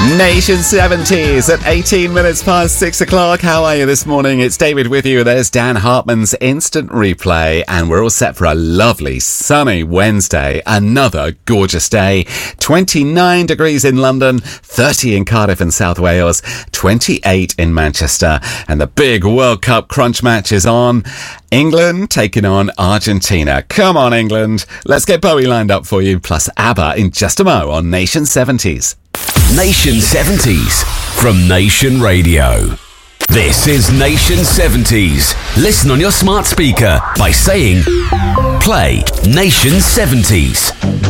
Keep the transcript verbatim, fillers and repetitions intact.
Nation seventies at eighteen minutes past six o'clock. How are you this morning? It's David with you. There's Dan Hartman's Instant Replay, and we're all set for a lovely sunny Wednesday. Another gorgeous day. twenty-nine degrees in London, thirty in Cardiff and South Wales, twenty-eight in Manchester, and the big World Cup crunch match is on. England taking on Argentina. Come on, England. Let's get Bowie lined up for you, plus ABBA in just a mo on Nation seventies. Nation seventies from Nation Radio. This is Nation seventies. Listen on your smart speaker by saying, play Nation seventies.